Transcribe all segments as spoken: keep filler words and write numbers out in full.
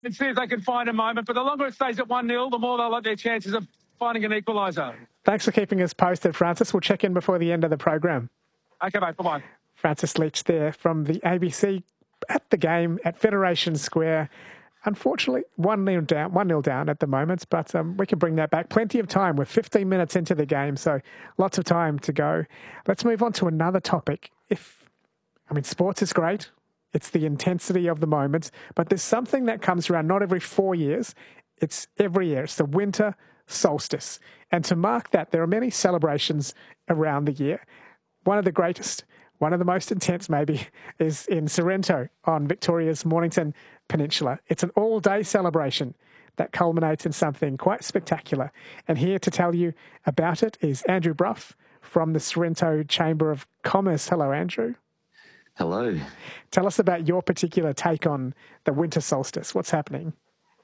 and see if they can find a moment. But the longer it stays at one nil, the more they'll like their chances of finding an equaliser. Thanks for keeping us posted, Francis. We'll check in before the end of the program. Okay, mate. Bye-bye. Francis Leach there from the A B C at the game at Federation Square. Unfortunately, one nil down, one nil down at the moment, but um, we can bring that back. Plenty of time. We're fifteen minutes into the game, so lots of time to go. Let's move on to another topic. If, I mean, sports is great. It's the intensity of the moment, but there's something that comes around not every four years. It's every year. It's the winter solstice. And to mark that, there are many celebrations around the year. One of the greatest, one of the most intense maybe, is in Sorrento on Victoria's Mornington Peninsula. It's an all-day celebration that culminates in something quite spectacular. And here to tell you about it is Andrew Brough from the Sorrento Chamber of Commerce. Hello, Andrew. Hello. Tell us about your particular take on the winter solstice. What's happening?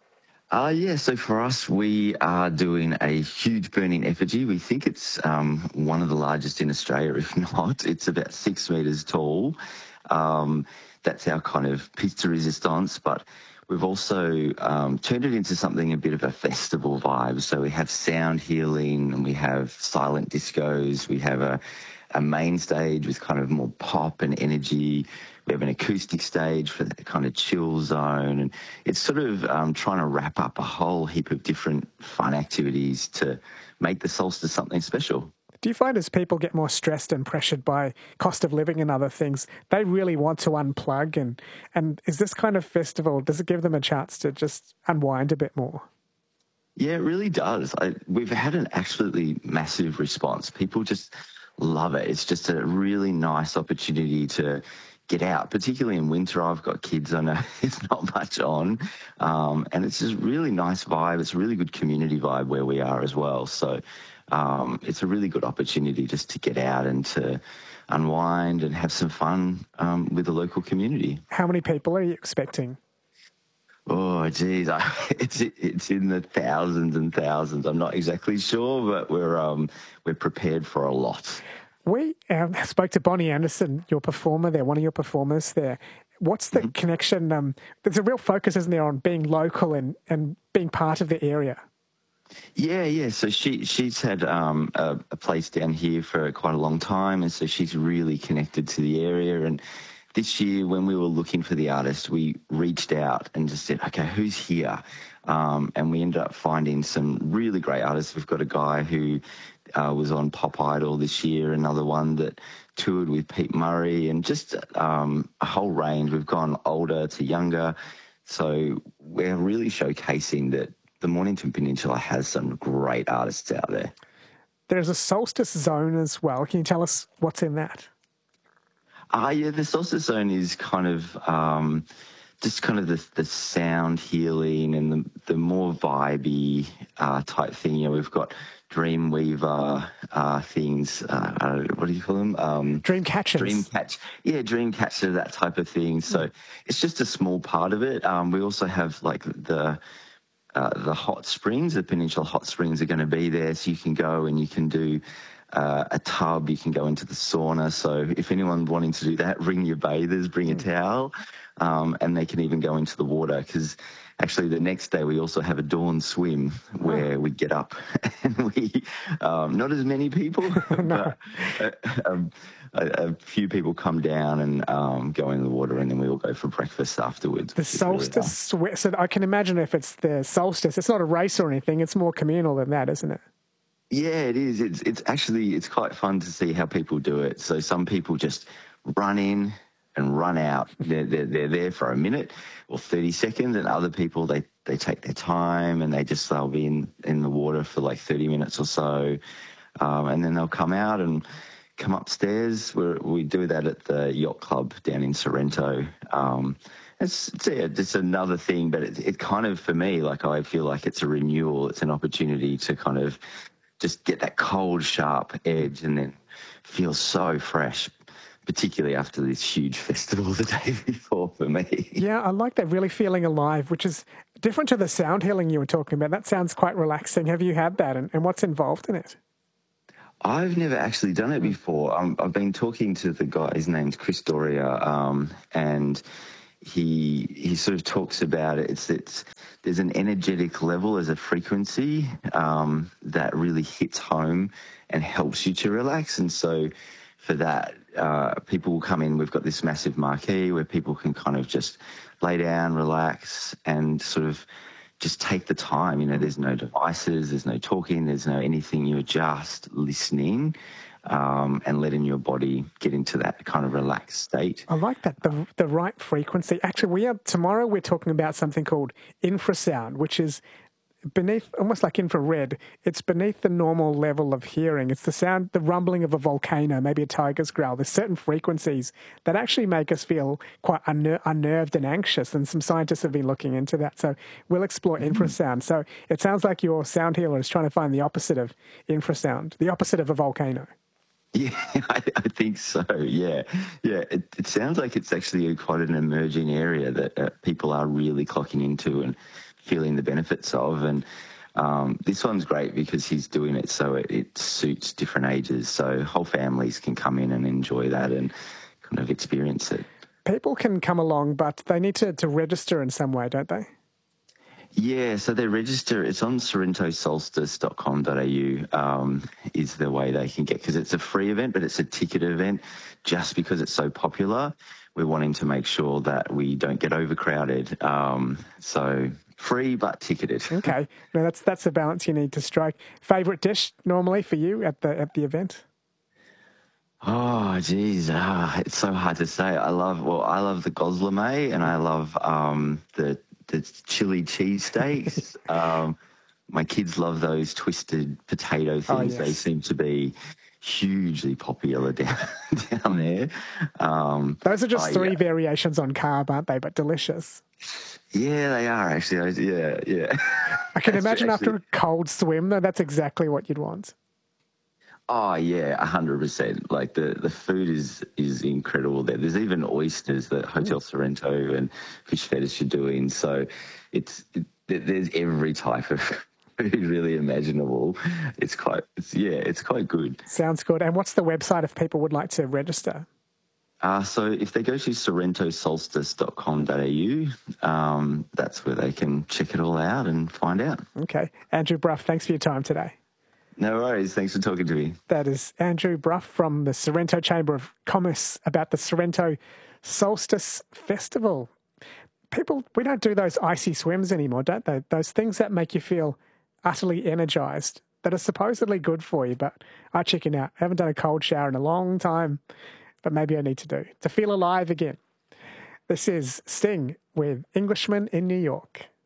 Uh, yeah, so for us, we are doing a huge burning effigy. We think it's um, one of the largest in Australia, if not. It's about six metres tall. Um, that's our kind of piece de resistance, but we've also um, turned it into something a bit of a festival vibe. So we have sound healing and we have silent discos. We have a, a main stage with kind of more pop and energy. We have an acoustic stage for that kind of chill zone. And it's sort of um, trying to wrap up a whole heap of different fun activities to make the solstice something special. Do you find as people get more stressed and pressured by cost of living and other things, they really want to unplug? And, and is this kind of festival, does it give them a chance to just unwind a bit more? Yeah, it really does. I, we've had an absolutely massive response. People just love it. It's just a really nice opportunity to get out, particularly in winter. I've got kids, I know there's not much on. Um, and it's just really nice vibe. It's a really good community vibe where we are as well. So um, it's a really good opportunity just to get out and to unwind and have some fun um, with the local community. How many people are you expecting? Oh, geez, I, it's it's in the thousands and thousands. I'm not exactly sure, but we're um we're prepared for a lot. We um, spoke to Bonnie Anderson, your performer there, one of your performers there. What's the mm-hmm. connection? Um, there's a real focus, isn't there, on being local and, and being part of the area? Yeah, yeah. So she she's had um, a, a place down here for quite a long time, and so she's really connected to the area. And this year, when we were looking for the artist, we reached out and just said, okay, who's here? Um, and we ended up finding some really great artists. We've got a guy who uh, was on Pop Idol this year, another one that toured with Pete Murray, and just um, a whole range. We've gone older to younger. So we're really showcasing that the Mornington Peninsula has some great artists out there. There's a solstice zone as well. Can you tell us what's in that? Uh, yeah, the solstice zone is kind of um, just kind of the, the sound healing and the, the more vibey uh, type thing. You know, we've got Dreamweaver uh, things. Uh, I don't know, what do you call them? Um, dream catchers. Dream catch. Yeah, dream catcher, that type of thing. So mm. it's just a small part of it. Um, we also have like the uh, the hot springs. The Peninsula Hot Springs are going to be there, so you can go and you can do Uh, a tub, you can go into the sauna. So if anyone wanting to do that, bring your bathers, bring a towel, um, and they can even go into the water, because actually the next day we also have a dawn swim where we get up and we, um, not as many people, but a, a, a few people come down and um, go in the water, and then we all go for breakfast afterwards. The solstice, really nice. So I can imagine if it's the solstice, it's not a race or anything, it's more communal than that, isn't it? Yeah, it is. It's it's actually, it's quite fun to see how people do it. So some people just run in and run out. They're, they're, they're there for a minute or thirty seconds, and other people, they, they take their time and they just, they'll be in, in the water for like thirty minutes or so. Um, and then they'll come out and come upstairs. We're, we do that at the Yacht Club down in Sorrento. Um, It's, it's, yeah, it's another thing, but it, it kind of, for me, like I feel like it's a renewal. It's an opportunity to kind of just get that cold, sharp edge and then feel so fresh, particularly after this huge festival the day before for me. Yeah, I like that, really feeling alive, which is different to the sound healing you were talking about. That sounds quite relaxing. Have you had that, and, and what's involved in it? I've never actually done it before. Um, I've been talking to the guy, his name's Chris Doria, um, and he he sort of talks about it. It's it's there's an energetic level, there's a frequency um, that really hits home and helps you to relax. And so for that, uh, people will come in. We've got this massive marquee where people can kind of just lay down, relax, and sort of just take the time. You know, there's no devices, there's no talking, there's no anything. You're just listening um, and letting your body get into that kind of relaxed state. I like that, the the right frequency. Actually, we are tomorrow we're talking about something called infrasound, which is beneath, almost like infrared. It's beneath the normal level of hearing. It's the sound, the rumbling of a volcano, maybe a tiger's growl. There's certain frequencies that actually make us feel quite unner- unnerved and anxious, and some scientists have been looking into that. So we'll explore mm-hmm. infrasound. So it sounds like your sound healer is trying to find the opposite of infrasound, the opposite of a volcano. Yeah, I, I think so. Yeah, yeah. It, it sounds like it's actually quite an emerging area that uh, people are really clocking into and feeling the benefits of. And um, this one's great because he's doing it so it, it suits different ages. So whole families can come in and enjoy that and kind of experience it. People can come along, but they need to, to register in some way, don't they? Yeah, so they register. It's on sorrento solstice dot com dot a u um, is the way they can get, because it's a free event, but it's a ticketed event. Just because it's so popular, we're wanting to make sure that we don't get overcrowded. Um, so free but ticketed. Okay, no, that's that's the balance you need to strike. Favorite dish normally for you at the at the event? Oh, geez, ah, it's so hard to say. I love well, I love the gozleme, and I love um, the the chili cheese steaks. um, my kids love those twisted potato things. Oh, yes. They seem to be hugely popular down down there. Um, those are just oh, three yeah. variations on carb, aren't they? But delicious. Yeah, they are actually. Yeah, yeah. I can imagine actually, after a cold swim, though, that's exactly what you'd want. Oh yeah, a hundred percent. Like the, the food is is incredible there. There's even oysters that Hotel Sorrento and Fish Fetish are doing. So it's it, there's every type of food really imaginable. It's quite it's, yeah, it's quite good. Sounds good. And what's the website if people would like to register? Uh, so if they go to sorrento solstice dot com dot a u, um, that's where they can check it all out and find out. Okay, Andrew Brough, thanks for your time today. No worries. Thanks for talking to me. That is Andrew Brough from the Sorrento Chamber of Commerce about the Sorrento Solstice Festival. People, we don't do those icy swims anymore, don't they? Those things that make you feel utterly energized, that are supposedly good for you, but I chicken out. I haven't done a cold shower in a long time, but maybe I need to do to feel alive again. This is Sting with Englishman in New York.